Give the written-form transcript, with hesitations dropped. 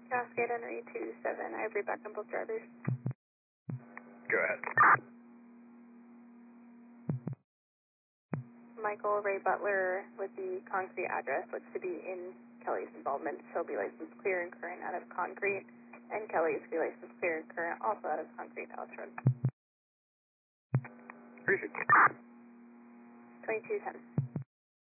Cascade Henry 27, I have read back on both drivers. Go ahead. Michael Ray Butler with the concrete address looks to be in Kelly's involvement. She'll be licensed clear and current out of concrete, and Kelly's be licensed clear and current also out of concrete house road. Appreciate it. 2210.